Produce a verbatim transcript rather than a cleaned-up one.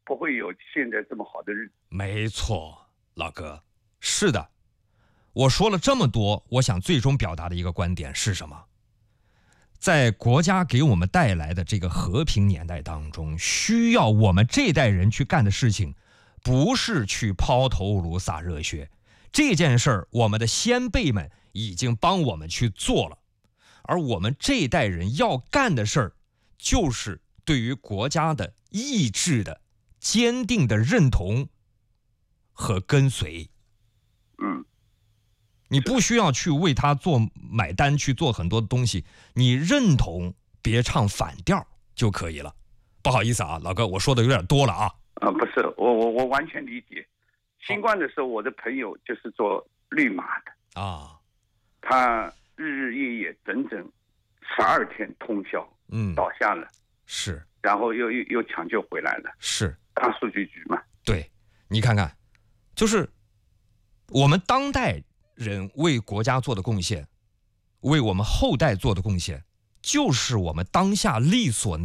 不会有现在这么好的日子。 没错，老哥，是的。我说了这么多，我想最终表达的一个观点是什么？在国家给我们带来的这个和平年代当中，需要我们这代人去干的事情，不是去抛头颅洒热血。这件事儿，我们的先辈们已经帮我们去做了，而我们这代人要干的事儿，就是对于国家的意志的坚定的认同和跟随。 嗯。 你不需要去为他做买单，去做很多的东西，你认同，别唱反调就可以了。不好意思啊，老哥，我说的有点多了啊。 啊，不是，我我我完全理解。新冠的时候，我的朋友就是做绿码的啊， 他日日夜夜整整十二天通宵， 嗯， 倒下了， 是， 然后又又又抢救回来了， 是大数据局嘛。 对，你看看，就是我们当代人为国家做的贡献，为我们后代做的贡献，就是我们当下力所